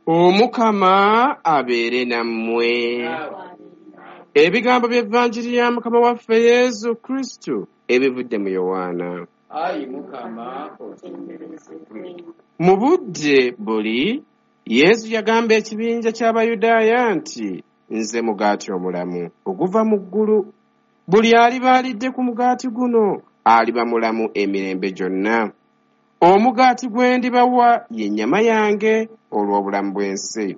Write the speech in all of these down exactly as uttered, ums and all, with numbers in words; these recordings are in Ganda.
Omukama abeere nammwe. Ebigambo by'Evvanjiri ya Mukama waffe Yesu Kristo ebivudde mu Yowaana. Ayi Mukama otenderezebwe. Mu budde buli, Yesu yagamba ekibinja ky'Abayudaaya nti, nze mugaati omulamu oguva mu ggulu. Buli aliba alidde ku mugaati guno aliba mulamu emirembe gyonna. Omugaati gwe ndibawa ye nnyama yange olw'obulamu bw'ensi.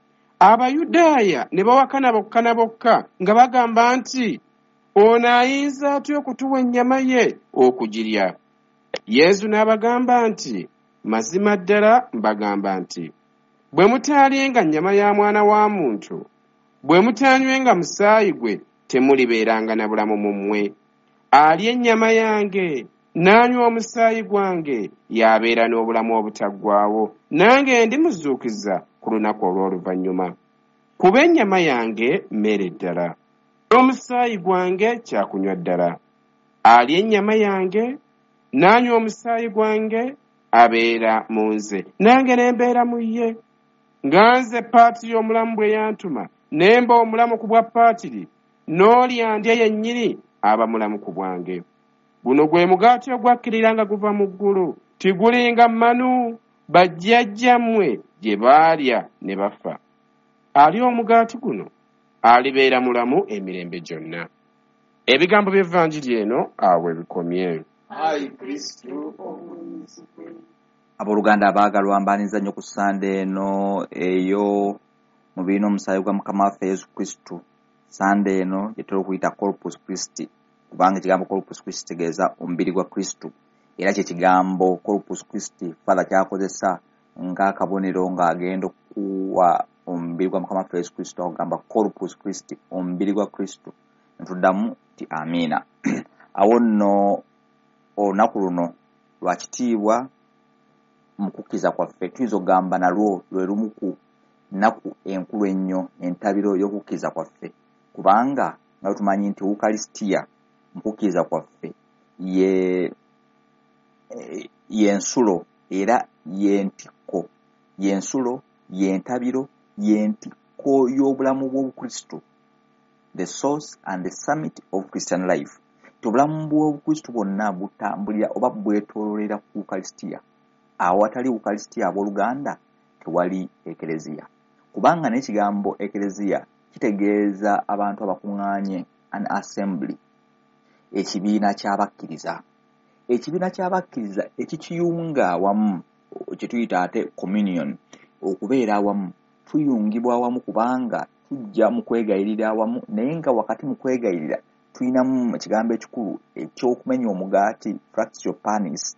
Abayudaaya ne bawakana bokka na bokka nga bagamba nti, ono ayinza atya okutuwa ennyama ye okugirya? Yesu n'abagamba nti, mazima ddala mbagamba nti, bwe mutaalyenga nnyama ya Mwana wa Muntu, bwe mutaanywenga musaayi gwe, temulibeeranga na bulamu mu mmwe. Alya ennyama yange n'anywa omusaayi gwange y'abeera n'obulamu obutaggwaawo, nange ndimuzuukiza ku lunaku olw'oluvannyuma. Kuba ennyama yange mmere ddala, n'omusaayi gwange kyakunywa ddala. Alya ennyama yange n'anywa omusaayi gwange abeera mu nze, nange ne mbeera mu ye. Nga nze paatiri omulamu bwe yantuma, ne mba omulamu ku bwa paatiri, n'olya ndya yennyini aba mulamu ku bwange. Guno gwe mugaati ogwakkirira nga guva mu ggulu, tigulinga manu bajjajjammwe gye baalya ne bafa. Alya omugaati guno alibeera mulamu emirembe gyonna. Ebigambo by'Evvanjiri eno awo ebikomye. Ayi Kristo omuyinzibwe. Abooluganda abaagalwa, mbaaniza nnyo ku Sande eno eyo mu biina omusaayi gwa Mukama waffe Yesu Kristo. Sande eno gyetera okuyita Corpus Christi, kubanga ekigambo Corpus Christi kitegeeza omubiri gwa Kristo, era kye kigambo Corpus Christi Father kyakozesa ng'akabonero ng'agenda okuwa omubiri gwa Mukama waffe Yesu Kristo, okugamba Corpus Christi, omubiri gwa Kristo. Ntuddamu ti amiina. Awo nno olunaku luno lwa kitiibwa mu kukkiriza kwaffe, tuyinza okugamba nalwo lwe lumu ku nnaku enkulu ennyo, entabiro y'okukkiriza kwaffe, kubanga nga tumanyi nti Ukalisitiya mu kukkiriza kwaffe ye yensulo era yentikko, yensulo, yentabiro, yentikko y'obulamu bw'Obukristo, the source and the summit of Christian life. Obulamu bw'Obukristo bwonna butambulira oba bwetoololera ku Ukalisitiya. Awatali Ukalisitiya, abooluganda, tewali ekeleziya, kubanga n'ekigambo ekeleziya kitegeeza abantu abakuŋŋaanye, an assembly, ekibiina ky'abakkiriza. Ekibiina ky'abakkiriza ekikiyunga awamu, kye tuyita ate communion, okubeera awamu. Tuyungibwa awamu kubanga tujja mu kwegayirira awamu, naye nga wakati mu kwegayirira tuyinamu ekigambo ekikulu eky'okumenya omugaati, fractio panis,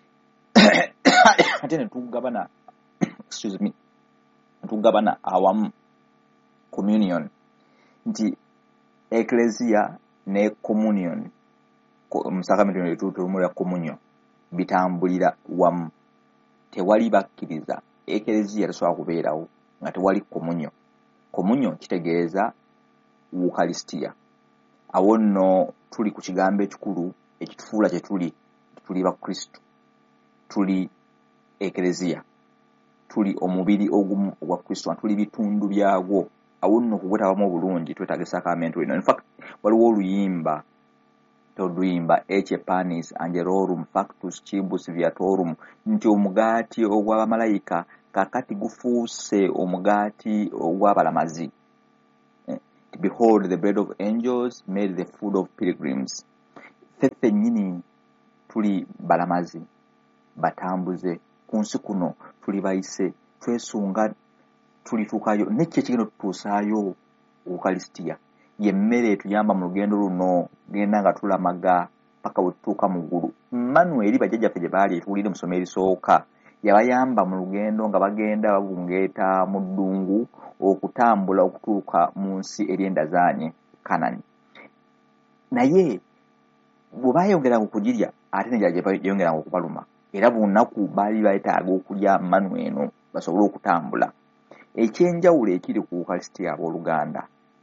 ate ne tugabana excuse me tugabana awamu, communion. Nti ecclesia ne communion, musakramento ne tutumula communion, bitambulira wamu. Tewali bakkiriza ecclesia tesobola kubeerawo nga tewali communion. Communion kitegeeza Ukalisitiya. Awo nno tuli ku kigambo ekikulu ekitufuula kye tuli, tuli ba Kristo, tuli ecclesia, tuli omubiri ogumu ogwa Kristo, tuli bitundu byagwo. Awo nno okugwetabamu obulungi twetaaga sakramento eno. In fact, waliwo oluyimba toluyimba ece panis angelorum factus cibus viatorum, nti omugaati ogw'abamalayika kakati gufuuse omugaati ogw'abalamazi. Behold, the bread of angels made the food of pilgrims. Feffe nnyini tuli balamazi, batambuze ku nsi kuno, tuli bayise, twesunga, tulituukayo, nekyo ekigenda tutuusaayo Ukalisitiya. Ye mmere etuyamba mu lugendo luno, genda nga tulamaga paka bwe tutuuka mu ggulu. Manueli bajjajjaffe gye baali etuwulire mu ssomo erisooka, yabayamba mu lugendo nga bagenda babungeeta mu ddungu okutambula okutuuka mu nsi ery'endazaanye, Kanani. Naye bwe baayongeranga okugirya ate n'enjala gye bayongeranga okubaluma, era bunaku baali beetaaga okulya mmanu eno basobole okutambula. Ekyenjawulo ekiri ku Ukalisitiya, abooluganda,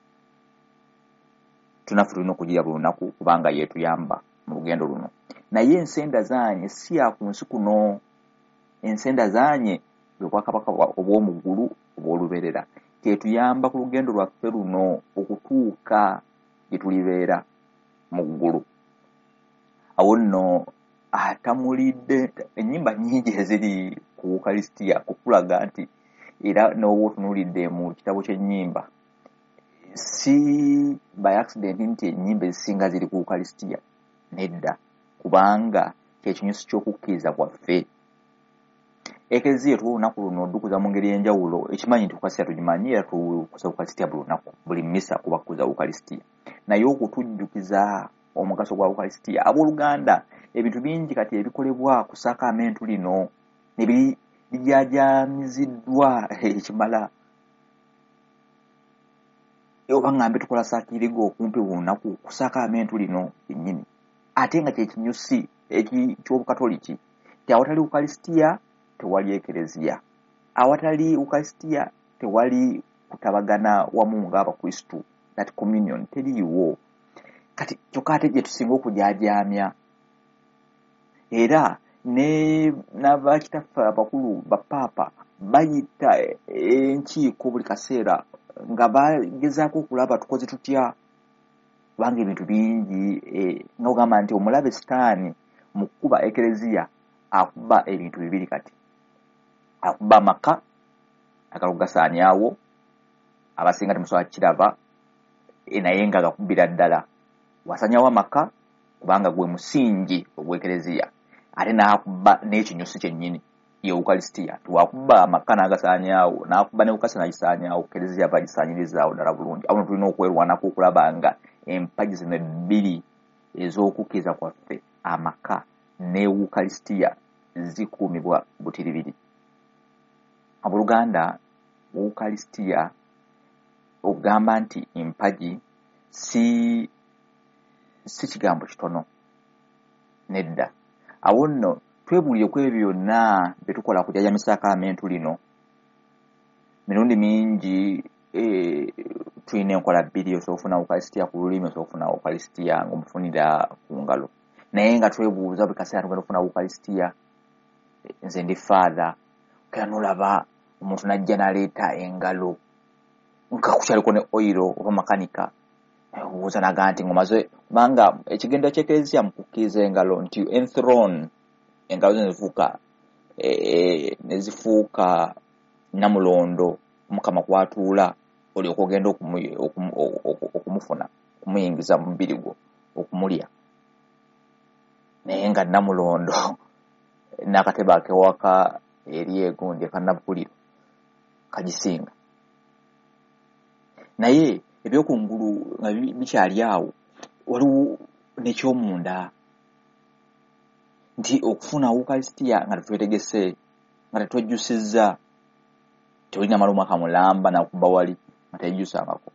tunaffe tulina okugirya buli lunaku kubanga yeetuyamba mu lugendo luno. Naye ensenda zaanye si ya ku nsi kuno. Ensenda zaanye obwakabaka obw'omuggulu obw'olubeerera kyetuyamba ku lugendo lwaffe luno okutuuka gye tulibeera mu ggulu. Awo nno atamulidde ennyimba nnyingi eziri ku Ukalisitiya kukulaga nti era n'oba otunuulidde mu kitabo ky'ennyimba si by accident nti ennyimba ezisinga ziri ku Ukalisitiya. Nedda, kubanga kyekinyusi ky'okukkiriza kwaffe. Ekereziya tuwa olunaku luno odukuza mu ngeri y'enjawulo. Ekimanyi nti Ukalisitiya tugimanyi era tukuza Ukalisitiya buli lunaku, buli mmisa kuba kukuza Ukalisitiya. Naye okutujjukiza omugaso gwa Ukalisitiya, abooluganda, ebintu bingi kati ebikolebwa ku saakaamentu lino ne bijajaamiziddwa ekimala. Oba ngambe tukola saakirigo okumpi buli lunaku ku saakaamentu lino yennyini. Ate nga kyekinyusi ky'Obukatoliki ti awatali Ukalisitiya tewali ekereziya, awatali Ukalisitiya tewali kutabagana wamu ng'Abakristu, that communion teriiwo. Kati kyokka ate gye tusinga okujajaamya, era ne n'abakitaffe abakulu bapaapa bayita enkiiko buli kaseera nga bagezaako okulaba tukoze tutya, kubanga ebintu bingi nga ogamba nti omulabe sitaani mu kkuba ekereziya akuba ebintu bibiri. Kati akuba amaka agala kugasaanyaawo, abasinga temusobola kiraba naye nga gakubbira ddala. Wasaanyaawo amaka kubanga gwe musingi ogw'ekereziya, ate n'akuba n'ekinyusi kyennyini ye Ukalisitiya. Tiwakuba amaka n'agasaanyaawo, n'akuba ne Ukasa n'agisaanyaawo, ekereziya bagisaanyirizaawo ddala bulungi. Awo tulina okwerwanako okulaba nga empagi zino ebbiri ez'okukkiriza kwaffe, amaka ne Ukalisitiya, zikuumibwa butiribiri. Abooluganda, Ukalisitiya okugamba nti empagi si si kigambo kitono. Nedda. Awo nno twebuulire ku ebyo byonna bye tukola kujajaamya saakaamentu lino. Mirundi mingi e, tulina enkola bbiri, osobola okufuna Ukalisitiya ku lulimi, osobola okufuna Ukalisitiya ng'omufunira ku ngalo. Naye nga twebuuza buli kaseera tugenda okufuna Ukalisitiya, nze ndi faatha, kera n'olaba omuntu n'ajja n'aleeta engalo nga kukyaliko ne oyiro oba makanika, obuuza naga nti ngomaze, kubanga ekigendo ky'ekereziya mu kukkiriza engalo nti enthrone, engalo zino zifuuka e, e, ne zifuuka namulondo Mukama kwatuula olyoka ogenda okumufuna, okumuyingiza mu mubiri gwo, okumulya. Naye nga namulondo n'akatebe akewaka eri egundi akannabuliro kagisinga. Naye ebyokungulu nga bikyali awo, waliwo n'ekyomunda nti okufuna Ukalisitiya nga tetwetegese, nga tetwejjusizza, tolina mala omwaka mulamba nakuba wali nga tejjusangako.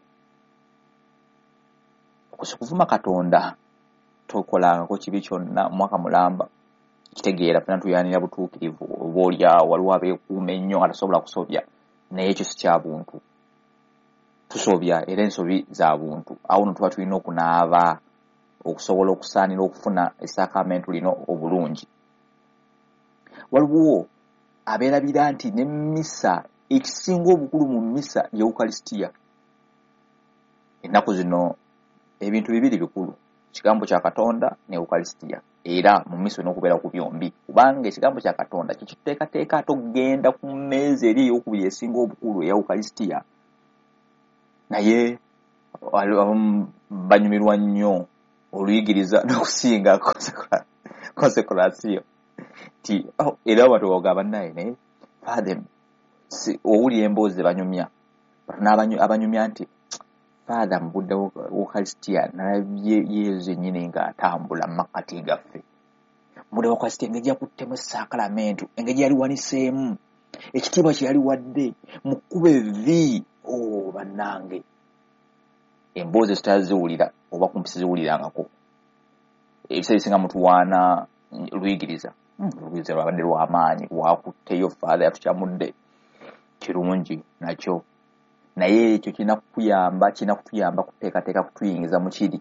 Okusikuvuma Katonda tokolangako kibi kyonna omwaka mulamba, kitegeera fena tuyanira butuukirivu, oba olyawo waliwo abeekuuma ennyo nga tasobola kusobya, naye ekyo si kya buntu. Tusobya era ensobi za buntu. Awo no tuba tulina okunaaba okusobola okusaanira okufuna esaakaamentu lino obulungi. Waliwo abeerabira nti n'emmisa ekisinga obukulu mu mmisa ye Ukalisitiya. Ennaku zino ebintu bibiri bikulu, kigambo kya Katonda ne Ukalisitiya, era mu mmisa n'okubeera ku byombi, kubanga ekigambo kya Katonda kikiteekateeka togenda ku mmeeza eri ey'okubiri esinga obukulu eya Ukalisitiya. Naye banyumirwa nnyo oluyigiriza n'okusinga konsekolasiyo ti era abantu bagamba naye naye father si owulira emboozi ze banyumya, abanyumya nti father mu budde Ukalisitiya nalabye Yesu yennyini ng'atambula mu makkati gaffe. Mudde Ukalisitiya engeri yakuttemu saakalamento, engeri yali waniseemu, ekitiibwa kye yali wadde mu kkuba evvi. Oh bannange, emboozi zitaziwulira oba kumpi ziwulirangako. Ebiseera bisinga mutuwaana luyigiriza, oluyigiriza lwabadde lw'amaanyi, wakutteyo father yatukyamudde, kirungi nakyo, naye ekyo kirina kukuyamba, kirina kutuyamba kuteekateeka kutuyingiza mu kiri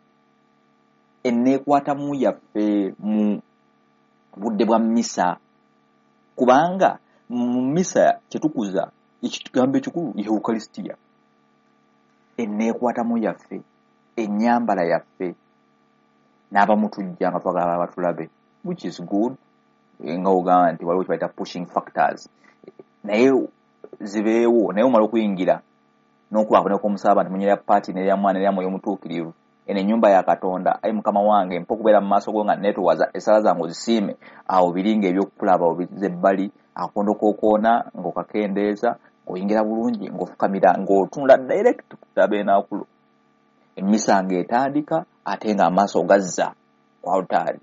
enneekwatamu yaffe mu budde bwa mmisa, kubanga mu misa kyetukuza ekigambo ekikulu ye Eucharistia enneekwatamu yaffe ennyambala yaffe n'abamu tujja nga twagala abatulabe which is good nga ogamba nti waliwo kibaita pushing factors naye zibeewo naye omala okuyingira n'okwaboneka omusaba nti munyera paati nerya mwana nerya mwoyo omutuukirivu eno ennyumba ya Katonda ayi mukama wange mpa okubeera mu maaso go nga neetowaza esala zange ozisiime awo biringa ebyokulaba obizebbali akondo kookoona ng'okakendeeza ng'oyingira bulungi ng'ofukamira ng'otunula direct ku tabernakulo emmisa ng'etandika ate ng'amaaso gazza ku altaari.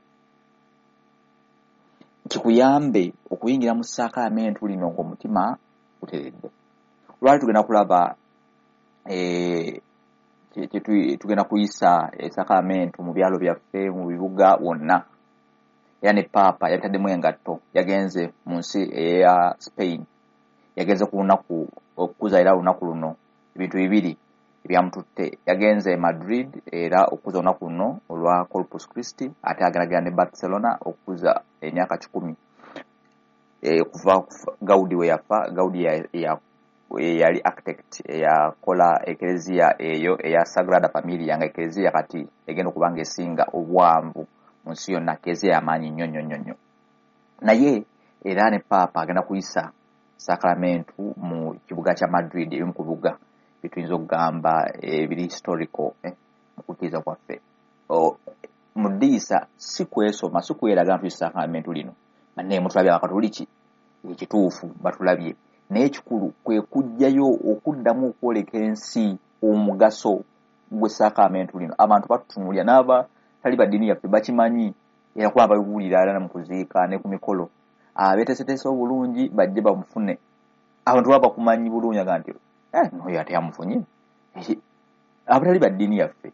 Kikuyambe okuyingira mu ssakramentu lino ng'omutima guteredde. Lwali tugenda kulaba eh tugenda kuyisa essakramentu mu byalo byaffe mu bibuga wonna. Era ne Paapa yabitaddemu engatto yagenze mu nsi eya Spain yagenze ku lunaku okukuza era lunaku luno ebintu bibiri ebyamututte yagenze e Madrid era okukuza lunaku luno olwa Corpus Christi ate ageragera ne Barcelona okukuza emyaka kikumi e, kuva Gaudi we yafa Gaudi ya, ya yali architect yakola eklezia eyo eya Sagrada Familia nga eklezia kati egenda okubanga esinga obwanvu mu nsi yonna eklezia y'amaanyi nnyo nnyo nnyo naye era ne Paapa agenda kuyisa sakramentu mu kibuga kya Madrid ebimu ku bibuga bituyinza okugamba ebiri historical eh, mu kukkiriza kwaffe mu ddiisa si kwesoma si kweraga nti sakramentu lino naye mutulabye Abakatoliki ekituufu batulabye naye ekikulu kwe kujjayo okuddamu okwoleka ensi omugaso gw'essakramentu lino abantu batutunulira n'aba tali baddiini yaffe bakimanyi era kuba babiwulira era mu kuziika ne ku mikolo abeeteeseteese obulungi bajje bamufune abantu baba bakumanyi bulungi aga nti eh n'oyo ate yamufunye abatali baddiini yaffe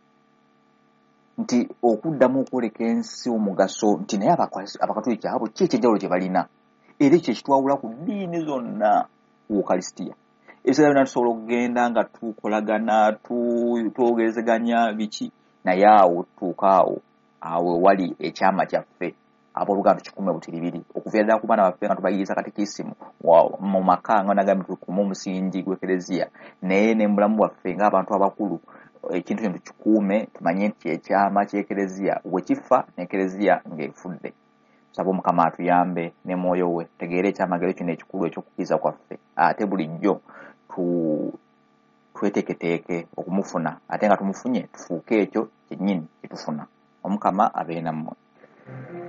nti okuddamu okwoleka ensi omugaso nti naye Abakatoliki abo ki ekyenjawulo kye balina era ekyo ekitwawula ku ddiini zonna ku Eucharistia. Ebiseera byonna tusobola okugenda nga tukolagana twogerezeganya biki naye awo tutuuka awo awo wali ekyama kyaffe abooluganda kikume butiribiri okuviira ddala ku baana baffe nga tubayiriza katekisimu mu maka nga nagambye tukume omusingi gw'eklezia naye ne mu bulamu bwaffe ng'abantu abakulu ekintu kino tukikuume tumanye nti ekyama ky'eklezia bwe kifa n'eklezia ng'efudde. Tusaba Omukama atuyambe ne mwoyo we tegeere ekyamagero kino ekikulu eky'okukkiriza kwaffe ate bulijjo tu tweteeketeeke okumufuna ate nga tumufunye tufuuke ekyo kyennyini kyetufuna. Omukama abeere nammwe.